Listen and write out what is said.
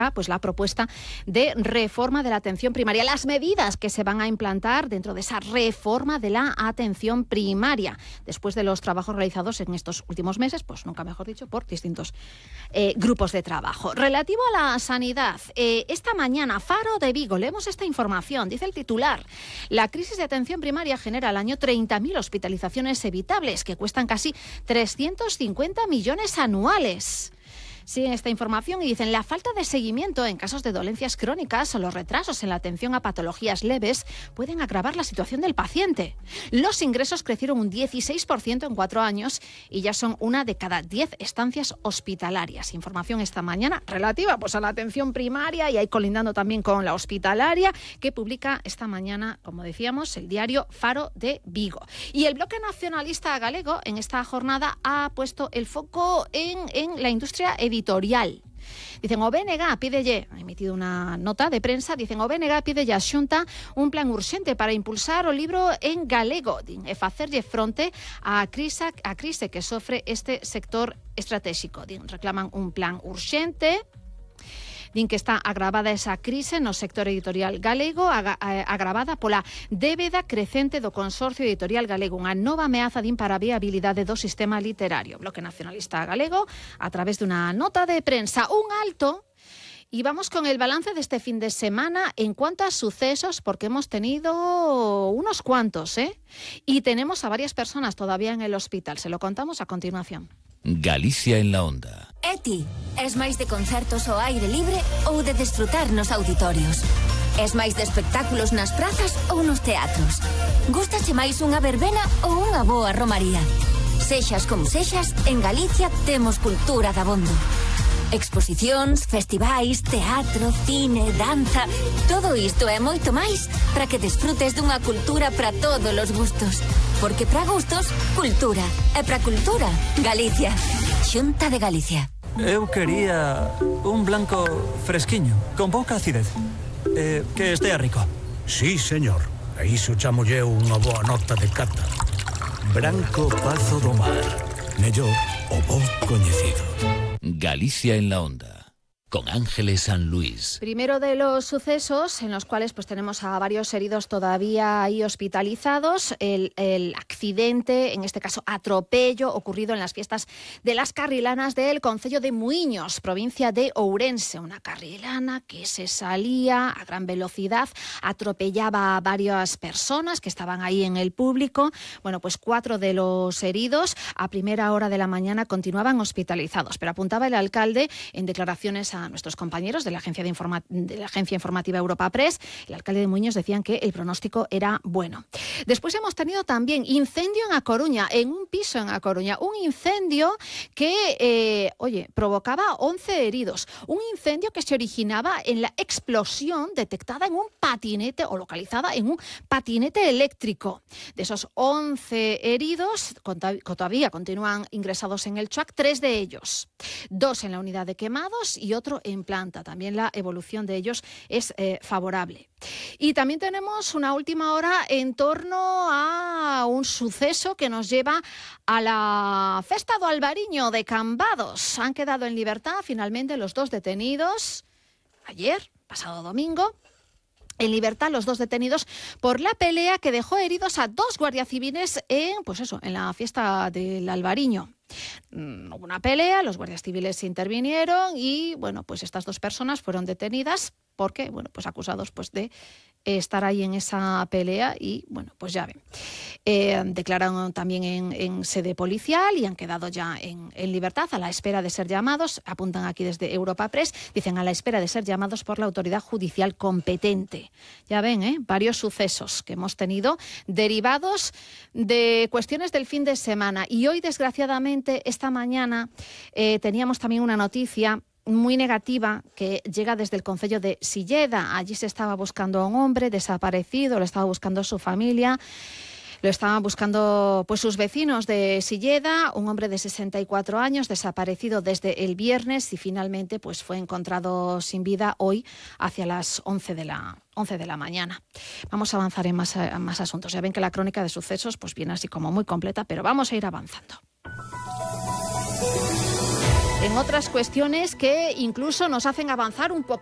pues la propuesta de reforma de la atención primaria, las medidas que se van a implantar dentro de esa reforma de la atención primaria, después de los trabajos realizados en estos últimos meses, pues nunca mejor dicho, por distintos grupos de trabajo. Relativo a la sanidad, esta mañana, Faro de Vigo, leemos esta información, dice el titular: la crisis de atención primaria genera al año 30.000 hospitalizaciones evitables, que cuestan casi 350 millones anuales. Siguen esta información y dicen: la falta de seguimiento en casos de dolencias crónicas o los retrasos en la atención a patologías leves pueden agravar la situación del paciente. Los ingresos crecieron un 16% en 4 años y ya son 1 de cada 10 estancias hospitalarias. Información esta mañana relativa pues a la atención primaria y ahí colindando también con la hospitalaria, que publica esta mañana, como decíamos, el diario Faro de Vigo. Y el Bloque Nacionalista Galego en esta jornada ha puesto el foco en la industria editorial. Dicen, o BNG pídelle, ha emitido una nota de prensa, dicen, o BNG pídelle a Xunta un plan urxente para impulsar o libro en galego e facerlle fronte a crise que sofre este sector estratégico. Reclaman un plan urxente. Din que está agravada esa crise no sector editorial galego, agravada pola débeda crecente do Consorcio Editorial Galego, unha nova ameaza para a viabilidade do sistema literario. Bloque Nacionalista Galego, a través dunha nota de prensa, un alto. Y vamos con el balance de este fin de semana en cuanto a sucesos, porque hemos tenido unos cuantos, y tenemos a varias personas todavía en el hospital. Se lo contamos a continuación. Galicia en la onda. Eti, es máis de concertos ao aire libre ou de desfrutar nos auditorios? Es máis de espectáculos nas prazas ou nos teatros? Gústache máis unha verbena ou unha boa romaría? Sexas como sexas, en Galicia temos cultura dabondo. Exposicións, festivais, teatro, cine, danza... Todo isto e moito máis para que desfrutes dunha cultura para todos os gustos. Porque para gustos, cultura. E para cultura, Galicia. Xunta de Galicia. Eu quería un blanco fresquiño, con pouca acidez. Que estea rico. Sí, señor. A iso chamolle unha boa nota de cata. Branco Pazo do Mar. Mellor o bo coñecido. Galicia en la onda, con Ángeles San Luis. Primero de los sucesos en los cuales pues tenemos a varios heridos todavía ahí hospitalizados, el accidente, en este caso atropello, ocurrido en las fiestas de las carrilanas del concello de Muiños, provincia de Ourense. Una carrilana que se salía a gran velocidad, atropellaba a varias personas que estaban ahí en el público. Bueno, pues 4 de los heridos a primera hora de la mañana continuaban hospitalizados, pero apuntaba el alcalde en declaraciones a nuestros compañeros de la agencia informativa Europa Press. El alcalde de Muiños decían que el pronóstico era bueno. Después hemos tenido también incendio en A Coruña, en un piso en A Coruña, un incendio que provocaba 11 heridos, un incendio que se originaba en la explosión detectada en un patinete o localizada en un patinete eléctrico. De esos 11 heridos todavía continúan ingresados en el CHUAC, 3 de ellos, 2 en la unidad de quemados y otro en planta. También la evolución de ellos es favorable. Y también tenemos una última hora en torno a un suceso que nos lleva a la Festa do Albariño de Cambados. Han quedado en libertad finalmente los 2 detenidos ayer, pasado domingo. En libertad los 2 detenidos por la pelea que dejó heridos a 2 guardias civiles en la fiesta del Albariño. Hubo una pelea, los guardias civiles intervinieron y pues estas 2 personas fueron detenidas porque, acusados de estar ahí en esa pelea y, pues ya ven. Declararon también en sede policial y han quedado ya en libertad a la espera de ser llamados, apuntan aquí desde Europa Press, dicen a la espera de ser llamados por la autoridad judicial competente. Ya ven, varios sucesos que hemos tenido derivados de cuestiones del fin de semana. Y hoy, desgraciadamente, esta mañana teníamos también una noticia muy negativa que llega desde el concello de Silleda. Allí se estaba buscando a un hombre desaparecido, lo estaba buscando su familia, lo estaban buscando sus vecinos de Silleda, un hombre de 64 años desaparecido desde el viernes y finalmente fue encontrado sin vida hoy hacia las 11 de la mañana. Vamos a avanzar en más asuntos. Ya ven que la crónica de sucesos viene así como muy completa, pero vamos a ir avanzando. en otras cuestiones que incluso nos hacen avanzar un poco